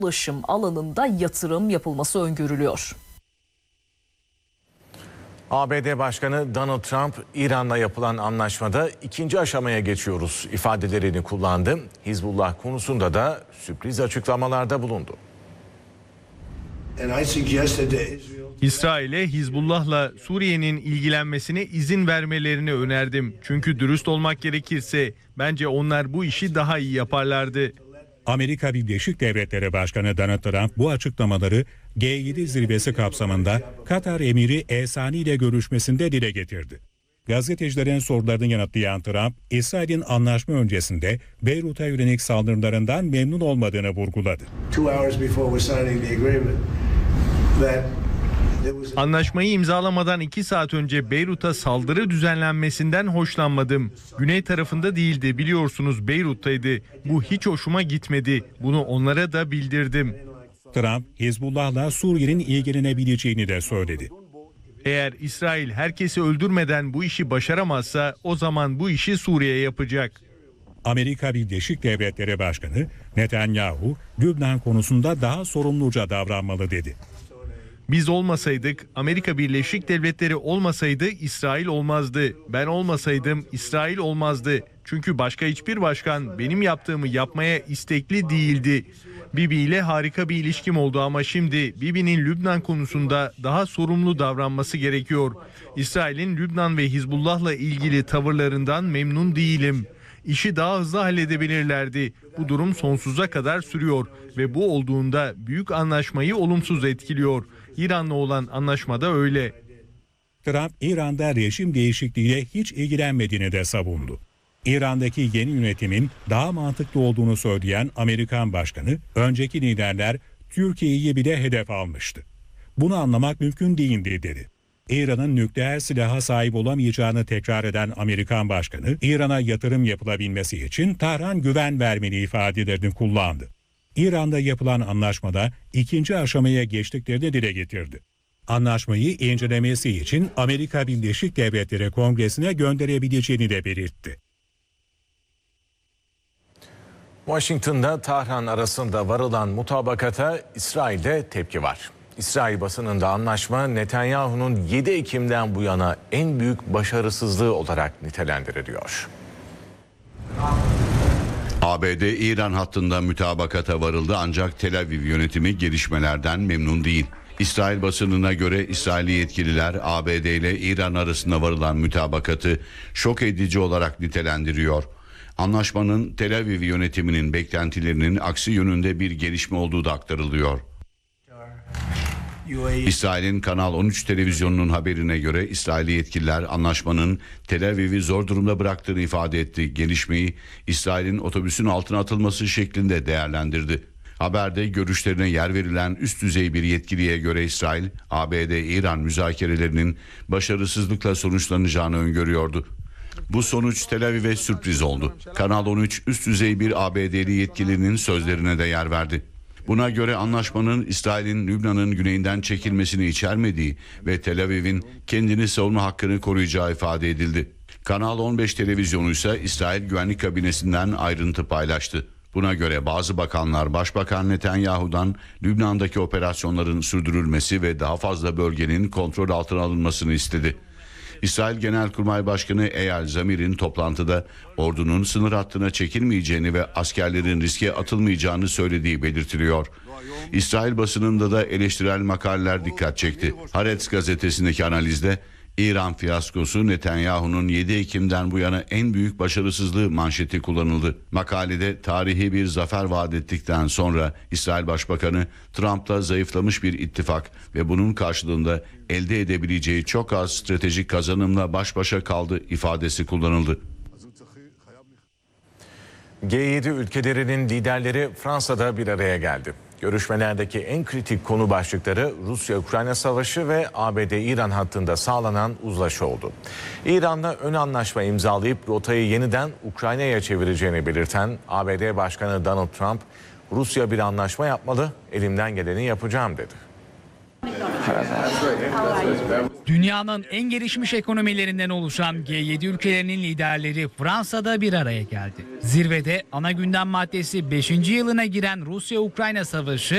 ulaşım alanında yatırım yapılması öngörülüyor. ABD Başkanı Donald Trump, İran'la yapılan anlaşmada ikinci aşamaya geçiyoruz ifadelerini kullandı. Hizbullah konusunda da sürpriz açıklamalarda bulundu. İsrail'e Hizbullah'la Suriye'nin ilgilenmesine izin vermelerini önerdim. Çünkü dürüst olmak gerekirse bence onlar bu işi daha iyi yaparlardı. Amerika Birleşik Devletleri Başkanı Donald Trump bu açıklamaları G7 zirvesi kapsamında Katar Emiri El-Sani ile görüşmesinde dile getirdi. Gazetecilerin sorularını yanıtlayan Trump, İsrail'in anlaşma öncesinde Beyrut'a yönelik saldırılarından memnun olmadığını vurguladı. Anlaşmayı imzalamadan 2 saat önce Beyrut'a saldırı düzenlenmesinden hoşlanmadım. Güney tarafında değildi, biliyorsunuz, Beyrut'taydı. Bu hiç hoşuma gitmedi. Bunu onlara da bildirdim. Trump, Hizbullah'la Suriye'nin ilgilenebileceğini de söyledi. Eğer İsrail herkesi öldürmeden bu işi başaramazsa o zaman bu işi Suriye yapacak. Amerika Birleşik Devletleri Başkanı Netanyahu, Lübnan konusunda daha sorumluca davranmalı dedi. Biz olmasaydık, Amerika Birleşik Devletleri olmasaydı İsrail olmazdı. Ben olmasaydım İsrail olmazdı. Çünkü başka hiçbir başkan benim yaptığımı yapmaya istekli değildi. Bibi ile harika bir ilişkim oldu ama şimdi Bibi'nin Lübnan konusunda daha sorumlu davranması gerekiyor. İsrail'in Lübnan ve Hizbullah'la ilgili tavırlarından memnun değilim. İşi daha hızlı halledebilirlerdi. Bu durum sonsuza kadar sürüyor ve bu olduğunda büyük anlaşmayı olumsuz etkiliyor. İran'la olan anlaşmada öyle. Trump, İran'da rejim değişikliğiyle hiç ilgilenmediğini de savundu. İran'daki yeni yönetimin daha mantıklı olduğunu söyleyen Amerikan Başkanı, önceki liderler Türkiye'yi bile hedef almıştı. Bunu anlamak mümkün değildi dedi. İran'ın nükleer silaha sahip olamayacağını tekrar eden Amerikan Başkanı, İran'a yatırım yapılabilmesi için Tahran güven vermeli ifadelerini kullandı. İran'da yapılan anlaşmada ikinci aşamaya geçtiklerini dile getirdi. Anlaşmayı incelemesi için Amerika Birleşik Devletleri Kongresi'ne gönderebileceğini de belirtti. Washington'da Tahran arasında varılan mutabakata İsrail'de tepki var. İsrail basınında anlaşma Netanyahu'nun 7 Ekim'den bu yana en büyük başarısızlığı olarak nitelendiriliyor. ABD-İran hattında mütabakata varıldı ancak Tel Aviv yönetimi gelişmelerden memnun değil. İsrail basınına göre İsrailli yetkililer ABD ile İran arasında varılan mütabakatı şok edici olarak nitelendiriyor. Anlaşmanın Tel Aviv yönetiminin beklentilerinin aksi yönünde bir gelişme olduğu da aktarılıyor. İsrail'in Kanal 13 televizyonunun haberine göre İsrailli yetkililer anlaşmanın Tel Aviv'i zor durumda bıraktığını ifade etti. Gelişmeyi İsrail'in otobüsün altına atılması şeklinde değerlendirdi. Haberde görüşlerine yer verilen üst düzey bir yetkiliye göre İsrail, ABD-İran müzakerelerinin başarısızlıkla sonuçlanacağını öngörüyordu. Bu sonuç Tel Aviv'e sürpriz oldu. Kanal 13 üst düzey bir ABD'li yetkilinin sözlerine de yer verdi. Buna göre anlaşmanın İsrail'in Lübnan'ın güneyinden çekilmesini içermediği ve Tel Aviv'in kendini savunma hakkını koruyacağı ifade edildi. Kanal 15 televizyonu ise İsrail Güvenlik Kabinesi'nden ayrıntı paylaştı. Buna göre bazı bakanlar Başbakan Netanyahu'dan Lübnan'daki operasyonların sürdürülmesi ve daha fazla bölgenin kontrol altına alınmasını istedi. İsrail Genelkurmay Başkanı Eyal Zamir'in toplantıda ordunun sınır hattına çekilmeyeceğini ve askerlerin riske atılmayacağını söylediği belirtiliyor. İsrail basınında da eleştirel makaleler dikkat çekti. Haaretz gazetesindeki analizde İran fiyaskosu Netanyahu'nun 7 Ekim'den bu yana en büyük başarısızlığı manşeti kullanıldı. Makalede tarihi bir zafer vaat ettikten sonra İsrail Başbakanı Trump'la zayıflamış bir ittifak ve bunun karşılığında elde edebileceği çok az stratejik kazanımla baş başa kaldı ifadesi kullanıldı. G7 ülkelerinin liderleri Fransa'da bir araya geldi. Görüşmelerdeki en kritik konu başlıkları Rusya-Ukrayna savaşı ve ABD-İran hattında sağlanan uzlaşı oldu. İran'la ön anlaşma imzalayıp rotayı yeniden Ukrayna'ya çevireceğini belirten ABD Başkanı Donald Trump, Rusya bir anlaşma yapmalı, elimden geleni yapacağım dedi. Dünyanın en gelişmiş ekonomilerinden oluşan G7 ülkelerinin liderleri Fransa'da bir araya geldi. Zirvede ana gündem maddesi 5. yılına giren Rusya-Ukrayna savaşı